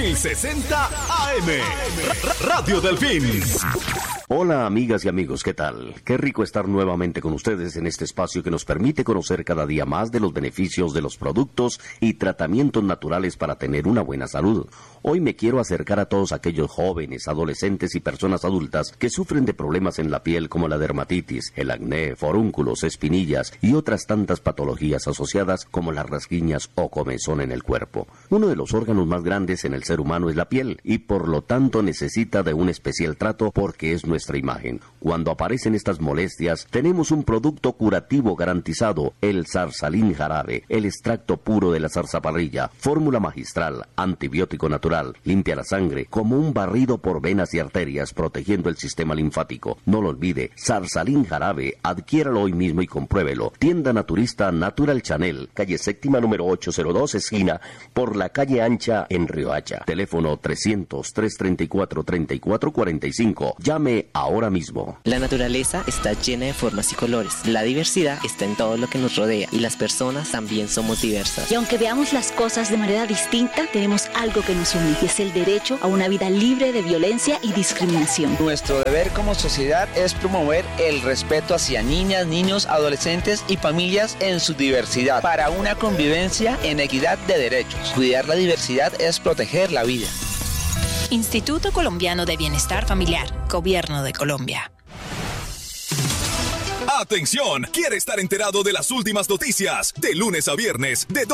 1060 AM. Radio Delfín. Hola amigas y amigos, ¿qué tal? Qué rico estar nuevamente con ustedes en este espacio que nos permite conocer cada día más de los beneficios de los productos y tratamientos naturales para tener una buena salud. Hoy me quiero acercar a todos aquellos jóvenes, adolescentes y personas adultas que sufren de problemas en la piel como la dermatitis, el acné, forúnculos, espinillas y otras tantas patologías asociadas como las rasquiñas o comezón en el cuerpo. Uno de los órganos más grandes en el ser humano es la piel y por lo tanto necesita de un especial trato porque es nuestra imagen. Cuando aparecen estas molestias, tenemos un producto curativo garantizado, el Zarsalin Jarabe, el extracto puro de la zarzaparrilla, fórmula magistral, antibiótico natural, limpia la sangre como un barrido por venas y arterias, protegiendo el sistema linfático. No lo olvide, Zarsalin Jarabe, adquiéralo hoy mismo y compruébelo. Tienda naturista Natural Chanel, calle séptima número 802, esquina por la calle Ancha en Riohacha. Teléfono 300-334-3445. Llame ahora mismo. La naturaleza está llena de formas y colores. La diversidad está en todo lo que nos rodea y las personas también somos diversas. Y aunque veamos las cosas de manera distinta, tenemos algo que nos une y es el derecho a una vida libre de violencia y discriminación. Nuestro deber como sociedad es promover el respeto hacia niñas, niños, adolescentes y familias en su diversidad para una convivencia en equidad de derechos. Cuidar la diversidad es proteger la vida. Instituto Colombiano de Bienestar Familiar, Gobierno de Colombia. Atención, ¿quiere estar enterado de las últimas noticias? De lunes a viernes, de